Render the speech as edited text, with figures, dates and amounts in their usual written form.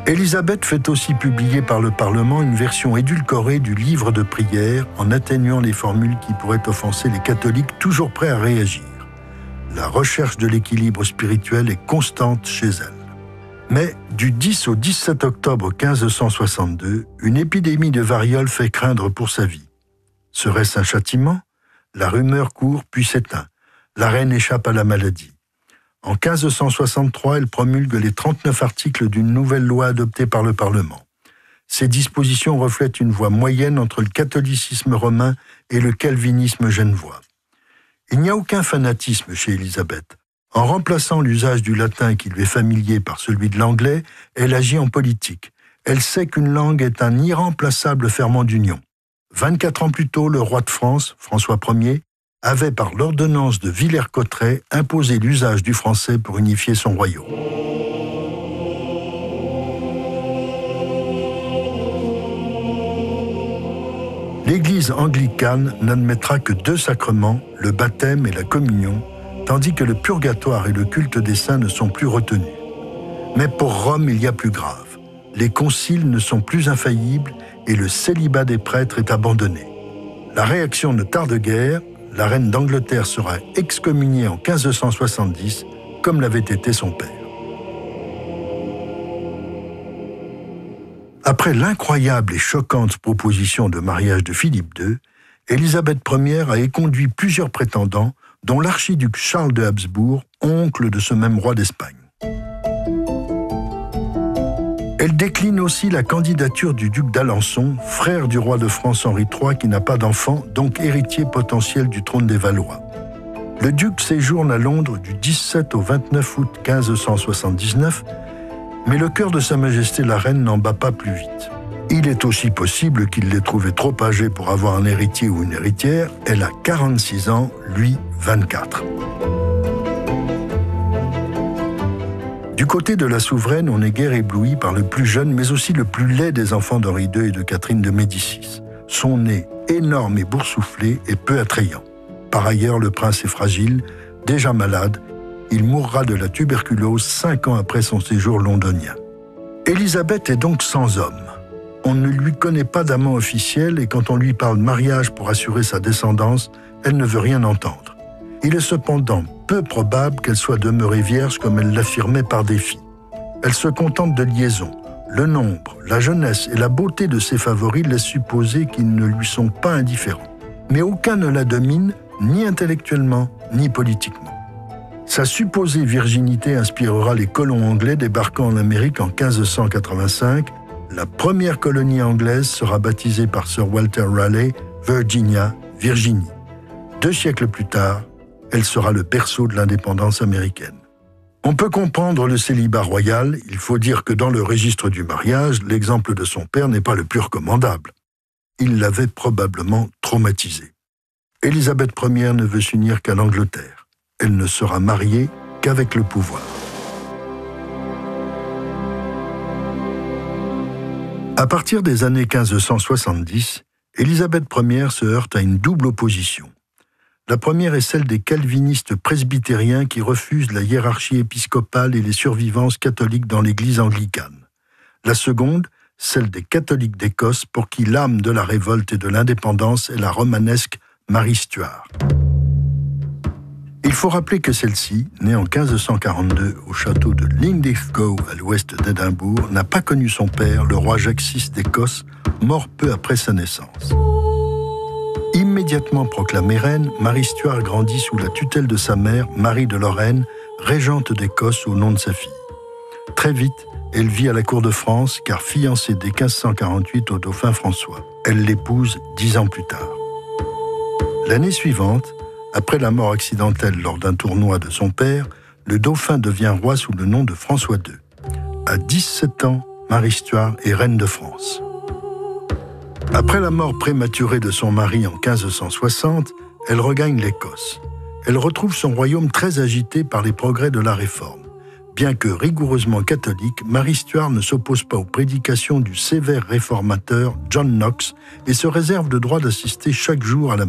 Élisabeth fait aussi publier par le Parlement une version édulcorée du livre de prière en atténuant les formules qui pourraient offenser les catholiques toujours prêts à réagir. La recherche de l'équilibre spirituel est constante chez elle. Mais du 10 au 17 octobre 1562, une épidémie de variole fait craindre pour sa vie. Serait-ce un châtiment ? La rumeur court puis s'éteint. La reine échappe à la maladie. En 1563, elle promulgue les 39 articles d'une nouvelle loi adoptée par le Parlement. Ces dispositions reflètent une voie moyenne entre le catholicisme romain et le calvinisme genevois. Il n'y a aucun fanatisme chez Élisabeth. En remplaçant l'usage du latin qui lui est familier par celui de l'anglais, elle agit en politique. Elle sait qu'une langue est un irremplaçable ferment d'union. 24 ans plus tôt, le roi de France, François Ier, avait, par l'ordonnance de Villers-Cotterêts, imposé l'usage du français pour unifier son royaume. L'Église anglicane n'admettra que 2 sacrements, le baptême et la communion, tandis que le purgatoire et le culte des saints ne sont plus retenus. Mais pour Rome, il y a plus grave. Les conciles ne sont plus infaillibles et le célibat des prêtres est abandonné. La réaction ne tarde guère. La reine d'Angleterre sera excommuniée en 1570, comme l'avait été son père. Après l'incroyable et choquante proposition de mariage de Philippe II, Élisabeth Ier a éconduit plusieurs prétendants, dont l'archiduc Charles de Habsbourg, oncle de ce même roi d'Espagne. Elle décline aussi la candidature du duc d'Alençon, frère du roi de France Henri III qui n'a pas d'enfant, donc héritier potentiel du trône des Valois. Le duc séjourne à Londres du 17 au 29 août 1579, mais le cœur de Sa Majesté la Reine n'en bat pas plus vite. Il est aussi possible qu'il l'ait trouvée trop âgée pour avoir un héritier ou une héritière. Elle a 46 ans, lui 24. Du côté de la souveraine, on n'est guère ébloui par le plus jeune, mais aussi le plus laid des enfants d'Henri II et de Catherine de Médicis. Son nez, énorme et boursouflé, est peu attrayant. Par ailleurs, le prince est fragile, déjà malade. Il mourra de la tuberculose 5 ans après son séjour londonien. Élisabeth est donc sans homme. On ne lui connaît pas d'amant officiel et quand on lui parle mariage pour assurer sa descendance, elle ne veut rien entendre. Il est cependant peu probable qu'elle soit demeurée vierge comme elle l'affirmait par défi. Elle se contente de liaisons. Le nombre, la jeunesse et la beauté de ses favoris laissent supposer qu'ils ne lui sont pas indifférents. Mais aucun ne la domine, ni intellectuellement, ni politiquement. Sa supposée virginité inspirera les colons anglais débarquant en Amérique en 1585. La première colonie anglaise sera baptisée par Sir Walter Raleigh Virginia, Virginie. 2 siècles plus tard, elle sera le berceau de l'indépendance américaine. On peut comprendre le célibat royal, il faut dire que dans le registre du mariage, l'exemple de son père n'est pas le plus recommandable. Il l'avait probablement traumatisé. Élisabeth Ier ne veut s'unir qu'à l'Angleterre. Elle ne sera mariée qu'avec le pouvoir. À partir des années 1570, Élisabeth Ier se heurte à une double opposition. La première est celle des calvinistes presbytériens qui refusent la hiérarchie épiscopale et les survivances catholiques dans l'Église anglicane. La seconde, celle des catholiques d'Écosse pour qui l'âme de la révolte et de l'indépendance est la romanesque Marie Stuart. Il faut rappeler que celle-ci, née en 1542 au château de Linlithgow à l'ouest d'Édimbourg, n'a pas connu son père, le roi Jacques VI d'Écosse, mort peu après sa naissance. Immédiatement proclamée reine, Marie Stuart grandit sous la tutelle de sa mère, Marie de Lorraine, régente d'Écosse au nom de sa fille. Très vite, elle vit à la cour de France, car fiancée dès 1548 au dauphin François. Elle l'épouse 10 ans plus tard. L'année suivante, après la mort accidentelle lors d'un tournoi de son père, le dauphin devient roi sous le nom de François II. À 17 ans, Marie Stuart est reine de France. Après la mort prématurée de son mari en 1560, elle regagne l'Écosse. Elle retrouve son royaume très agité par les progrès de la Réforme. Bien que rigoureusement catholique, Marie Stuart ne s'oppose pas aux prédications du sévère réformateur John Knox et se réserve le droit d'assister chaque jour à la